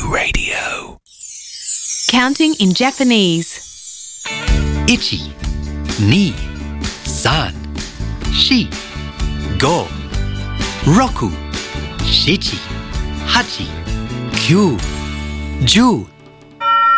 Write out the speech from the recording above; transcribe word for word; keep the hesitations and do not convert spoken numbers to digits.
Radio. Counting in Japanese. Ichi, ni, san, shi, go, roku, shichi, hachi, kyu, ju.